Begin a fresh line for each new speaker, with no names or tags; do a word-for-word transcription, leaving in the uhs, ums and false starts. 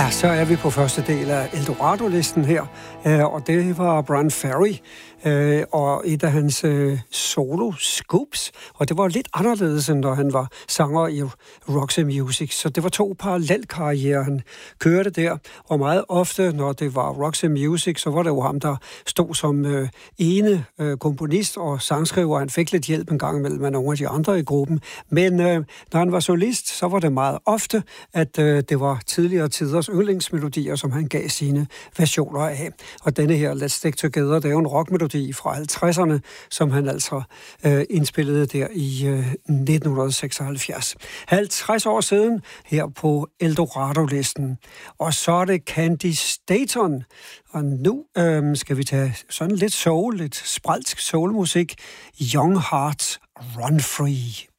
Ja, så er vi på første del af Eldorado-listen her, og det var Bryan Ferry og et af hans solo-scoops, og det var lidt anderledes, end når han var sanger i Roxy Music, så det var to parallelkarrierer, han kørte der, og meget ofte, når det var Roxy Music, så var det jo ham, der stod som ene komponist og sangskriver, han fik lidt hjælp en gang imellem af nogle af de andre i gruppen, men når han var solist, så var det meget ofte, at det var tidligere tiders yndlingsmelodier, som han gav sine versioner af. Og denne her, Let's Stick Together, det er jo en rockmelodi fra halvtredserne, som han altså øh, indspillede der i øh, nitten seksoghalvfjerds. halvtreds år siden her på Eldorado-listen. Og så er det Candi Staton. Og nu øh, skal vi tage sådan lidt soul, lidt spralsk soulmusik. Young Hearts Run Free.